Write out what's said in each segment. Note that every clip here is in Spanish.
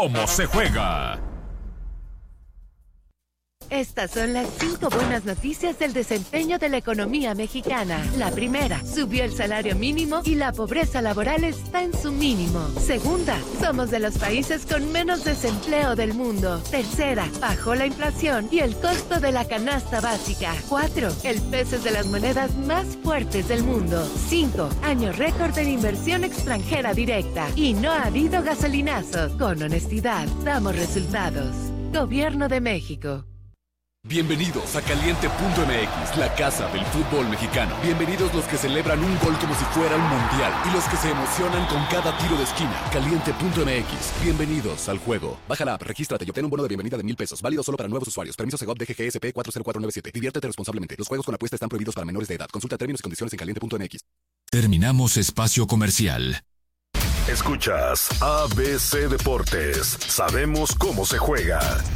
cómo se juega. Estas son las 5 buenas noticias del desempeño de la economía mexicana. La primera, subió el salario mínimo y la pobreza laboral está en su mínimo. Segunda, somos de los países con menos desempleo del mundo. Tercera, bajó la inflación y el costo de la canasta básica. 4, el peso es de las monedas más fuertes del mundo. 5, año récord en inversión extranjera directa. Y no ha habido gasolinazos. Con honestidad, damos resultados. Gobierno de México. Bienvenidos a Caliente.mx, la casa del fútbol mexicano. Bienvenidos los que celebran un gol como si fuera un mundial y los que se emocionan con cada tiro de esquina. Caliente.mx, bienvenidos al juego. Baja la app, regístrate y obtén un bono de bienvenida de 1,000 pesos, válido solo para nuevos usuarios. Permiso Segov DGGSP 40497. Diviértete responsablemente. Los juegos con apuesta están prohibidos para menores de edad. Consulta términos y condiciones en Caliente.mx. Terminamos espacio comercial. Escuchas ABC Deportes. Sabemos cómo se juega.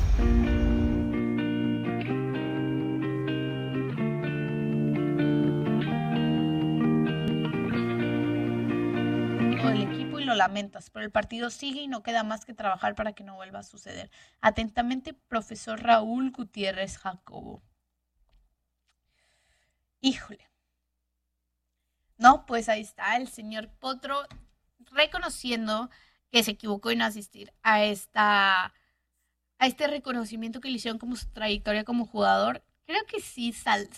Lo lamentas, pero el partido sigue y no queda más que trabajar para que no vuelva a suceder. Atentamente, profesor Raúl Gutiérrez Jacobo. Híjole. No, pues ahí está el señor Potro reconociendo que se equivocó en asistir a este reconocimiento que le hicieron como su trayectoria como jugador. Creo que sí,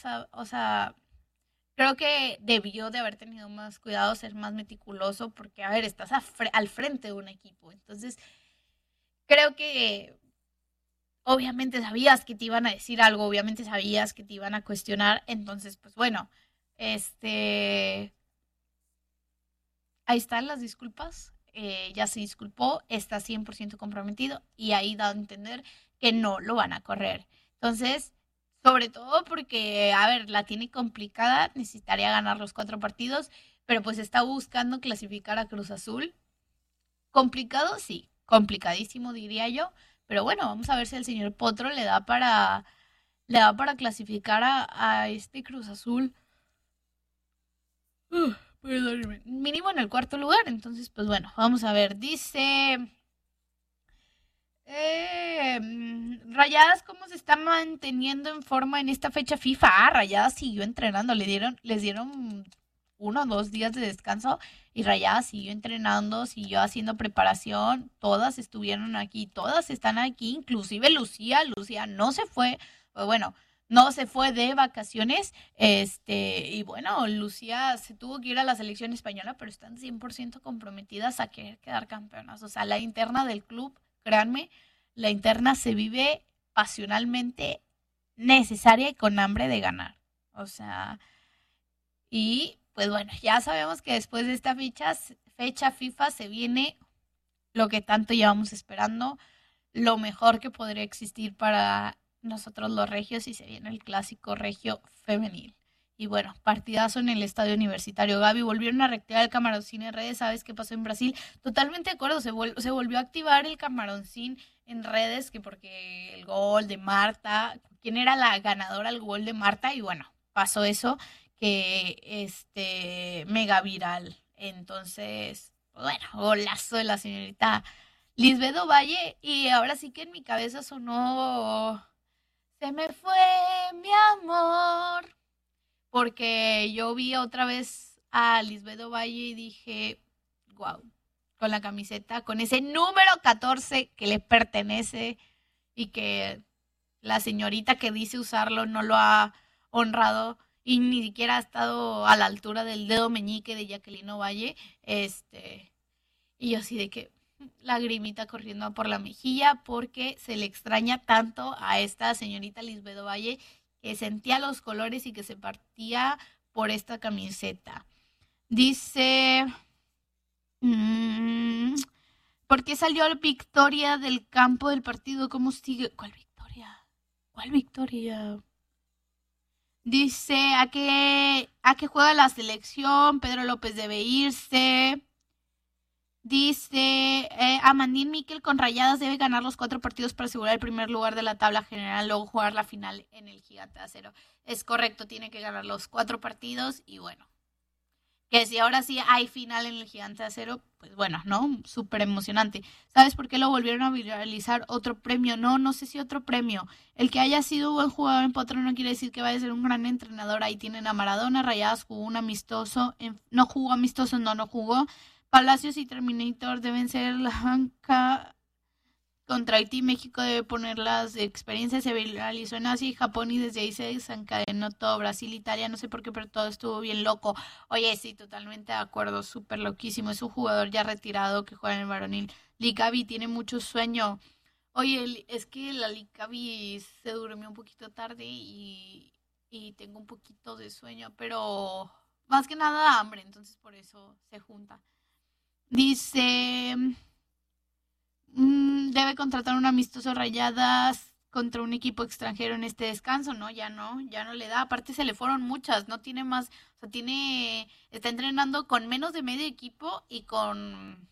creo que debió de haber tenido más cuidado, ser más meticuloso, porque, a ver, estás al frente de un equipo. Entonces, creo que obviamente sabías que te iban a decir algo, obviamente sabías que te iban a cuestionar. Entonces, pues bueno, ahí están las disculpas. Ya se disculpó, está 100% comprometido y ahí da a entender que no lo van a correr. Entonces, sobre todo porque, a ver, la tiene complicada, necesitaría ganar los 4 partidos, pero pues está buscando clasificar a Cruz Azul. Complicado, sí, complicadísimo diría yo, pero bueno, vamos a ver si el señor Potro le da para clasificar a este Cruz Azul. Perdóneme. Mínimo en el 4º lugar, entonces pues bueno, vamos a ver, dice... Rayadas, ¿cómo se está manteniendo en forma en esta fecha FIFA? Rayadas siguió entrenando, les dieron 1 o 2 días de descanso y Rayadas siguió entrenando, siguió haciendo preparación, todas estuvieron aquí, todas están aquí, inclusive Lucía no se fue, bueno, no se fue de vacaciones, y bueno, Lucía se tuvo que ir a la selección española, pero están 100% comprometidas a querer quedar campeonas, o sea, la interna del club, créanme, la interna se vive pasionalmente, necesaria y con hambre de ganar. O sea, y pues bueno, ya sabemos que después de esta fecha FIFA se viene lo que tanto llevamos esperando, lo mejor que podría existir para nosotros los regios, y se viene el clásico regio femenil. Y bueno, partidazo en el estadio universitario. Gaby, volvieron a reactivar el camaroncín en redes. ¿Sabes qué pasó en Brasil? Totalmente de acuerdo, se volvió a activar el camaroncín en redes, que porque el gol de Marta, ¿quién era la ganadora al gol de Marta? Y bueno, pasó eso, que mega viral. Entonces, bueno, golazo de la señorita Lisbeth Ovalle. Y ahora sí que en mi cabeza sonó... Se me fue mi amor... Porque yo vi otra vez a Lisbeth Ovalle y dije, wow, con la camiseta, con ese número 14 que le pertenece y que la señorita que dice usarlo no lo ha honrado y ni siquiera ha estado a la altura del dedo meñique de Jacqueline Ovalle, y yo así de que lagrimita corriendo por la mejilla porque se le extraña tanto a esta señorita Lisbeth Ovalle, que sentía los colores y que se partía por esta camiseta. Dice, ¿por qué salió la victoria del campo del partido? ¿Cómo sigue? ¿Cuál victoria? ¿Cuál victoria? Dice, ¿a qué juega la selección? Pedro López debe irse. Dice, Amandín Miquel con Rayadas debe ganar los 4 partidos para asegurar el primer lugar de la tabla general, luego jugar la final en el Gigante de Acero. Es correcto, tiene que ganar los 4 partidos y bueno, que si ahora sí hay final en el Gigante de Acero, pues bueno, ¿no? Súper emocionante. ¿Sabes por qué lo volvieron a viralizar? Otro premio. No sé si otro premio. El que haya sido buen jugador en Potro no quiere decir que vaya a ser un gran entrenador. Ahí tienen a Maradona, Rayadas jugó un amistoso. No jugó amistoso, no jugó. Palacios y Terminator deben ser la banca. Contra Haití, México debe poner las experiencias, se viralizó en Asia y Japón y desde ahí se desencadenó todo. Brasil, Italia, no sé por qué, pero todo estuvo bien loco. Oye, sí, totalmente de acuerdo, súper loquísimo. Es un jugador ya retirado que juega en el varonil. Licavi tiene mucho sueño. Oye, es que la Licavi se durmió un poquito tarde y tengo un poquito de sueño, pero más que nada hambre, entonces por eso se junta. Dice... debe contratar un amistoso Rayadas contra un equipo extranjero en este descanso, ¿no? Ya no le da. Aparte se le fueron muchas, no tiene más, o sea, está entrenando con menos de medio equipo y con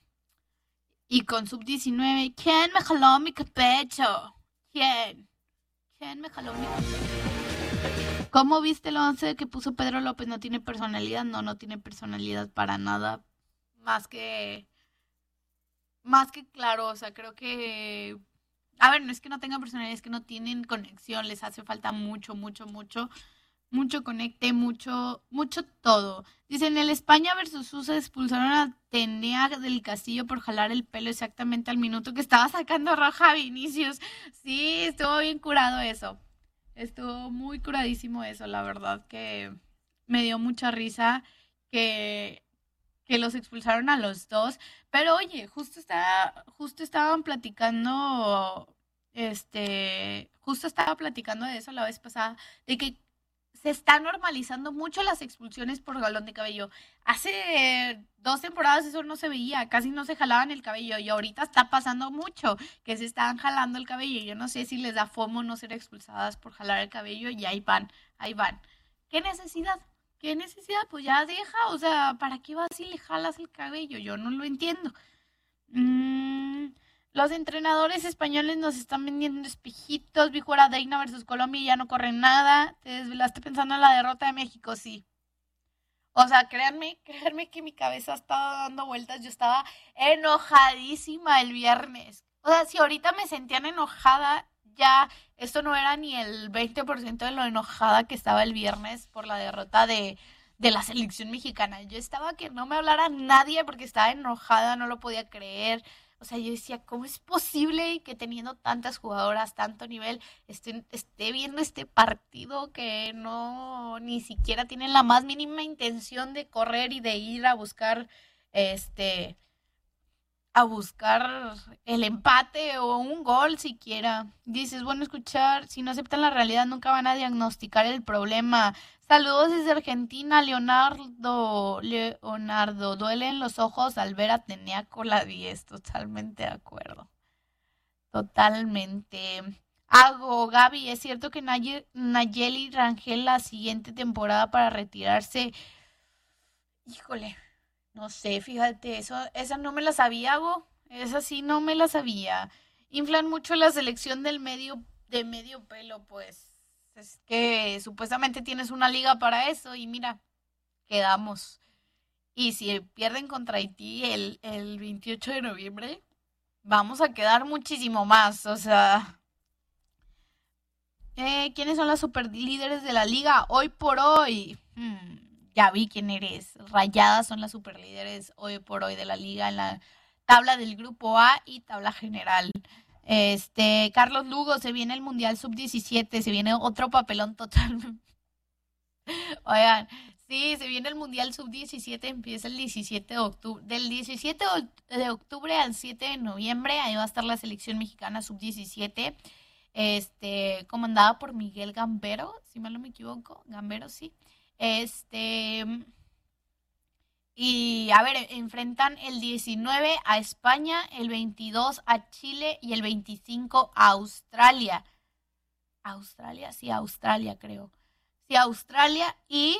sub-19. ¿Quién me jaló mi capecho? ¿Quién me jaló mi capecho? ¿Cómo viste el 11 que puso Pedro López? ¿No tiene personalidad? No tiene personalidad para nada, más que claro, o sea, creo que... A ver, no es que no tengan personalidad, es que no tienen conexión, les hace falta mucho conecte, mucho todo. Dicen, el España versus USA expulsaron a Tenea del Castillo por jalar el pelo exactamente al minuto que estaba sacando roja a Vinicius. Sí, estuvo bien curado eso. Estuvo muy curadísimo eso, la verdad que me dio mucha risa que los expulsaron a los dos, pero oye, justo estaban platicando, justo estaba platicando de eso la vez pasada, de que se están normalizando mucho las expulsiones por jalón de cabello. Hace 2 temporadas eso no se veía, casi no se jalaban el cabello, y ahorita está pasando mucho, que se están jalando el cabello. Yo no sé si les da fomo no ser expulsadas por jalar el cabello, y ahí van. ¿Qué necesidad? Pues ya deja, o sea, ¿para qué vas y le jalas el cabello? Yo no lo entiendo. Los entrenadores españoles nos están vendiendo espejitos. Vi jugar a Deina versus Colombia y ya no corren nada. Te desvelaste pensando en la derrota de México, sí. O sea, créanme que mi cabeza estaba dando vueltas. Yo estaba enojadísima el viernes. O sea, si ahorita me sentían enojada, ya esto no era ni el 20% de lo enojada que estaba el viernes por la derrota de la selección mexicana. Yo estaba que no me hablara nadie porque estaba enojada, no lo podía creer. O sea, yo decía, ¿cómo es posible que teniendo tantas jugadoras, tanto nivel, esté viendo este partido que no ni siquiera tienen la más mínima intención de correr y de ir a buscar el empate o un gol siquiera? Dices, bueno, escuchar, si no aceptan la realidad nunca van a diagnosticar el problema. Saludos desde Argentina, Leonardo, duelen los ojos al ver a Tenea con la 10, totalmente de acuerdo. Totalmente. Gaby, ¿es cierto que Nayeli Rangel la siguiente temporada para retirarse? Híjole. No sé, fíjate, esa no me la sabía, esa sí no me la sabía. Inflan mucho la selección de medio pelo, pues es que supuestamente tienes una liga para eso y mira, quedamos. Y si pierden contra Haití el 28 de noviembre, vamos a quedar muchísimo más, o sea... ¿Quiénes son las superlíderes de la liga hoy por hoy? Ya vi quién eres. Rayadas son las superlíderes hoy por hoy de la liga en la tabla del grupo A y tabla general. Carlos Lugo, se viene el Mundial Sub-17, se viene otro papelón total. Oigan, sí, se viene el Mundial Sub-17, empieza el 17 de octubre. Del 17 de octubre al 7 de noviembre, ahí va a estar la selección mexicana Sub-17, comandada por Miguel Gambero, si mal no me equivoco. Gambero, sí. Y a ver, enfrentan el 19 a España, el 22 a Chile y el 25 a Australia. Australia creo. Sí, Australia y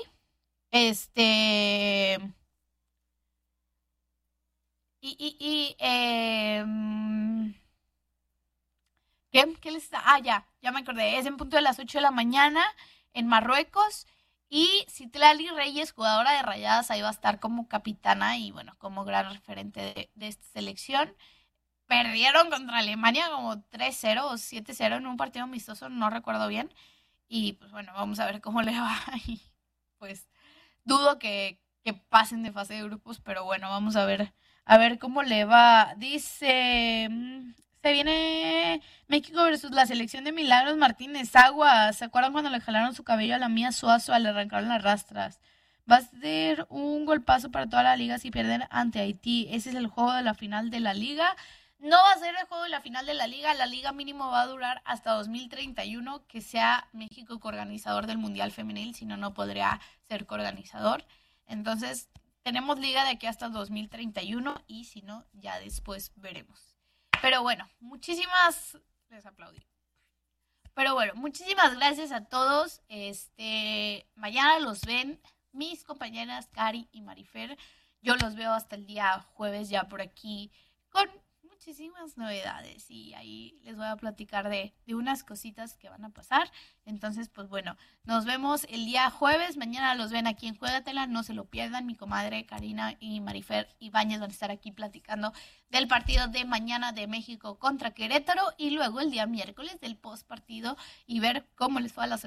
¿qué les está? Ya me acordé. Es en punto de las 8 de la mañana en Marruecos. Y Citlali Reyes, jugadora de Rayadas, ahí va a estar como capitana y bueno, como gran referente de esta selección. Perdieron contra Alemania como 3-0 o 7-0 en un partido amistoso, no recuerdo bien. Y pues bueno, vamos a ver cómo le va. Y pues dudo que pasen de fase de grupos, pero bueno, vamos a ver cómo le va. Dice, se viene México versus la selección de Milagros Martínez. Aguas, ¿se acuerdan cuando le jalaron su cabello a la Mía Suazo, le arrancaron las rastras? Va a ser un golpazo para toda la liga si pierden ante Haití. Ese es el juego de la final de la liga. No va a ser el juego de la final de la liga mínimo va a durar hasta 2031, que sea México coorganizador del Mundial Femenil, si no, no podría ser coorganizador. Entonces, tenemos liga de aquí hasta 2031 y si no, ya después veremos. Pero bueno, les aplaudí. Pero bueno, muchísimas gracias a todos. Mañana los ven mis compañeras Cari y Marifer. Yo los veo hasta el día jueves ya por aquí con muchísimas novedades y ahí les voy a platicar de unas cositas que van a pasar. Entonces, pues bueno, nos vemos el día jueves. Mañana los ven aquí en Juégatela, no se lo pierdan. Mi comadre Karina y Marifer Ibáñez van a estar aquí platicando del partido de mañana de México contra Querétaro y luego el día miércoles del post partido y ver cómo les fue a la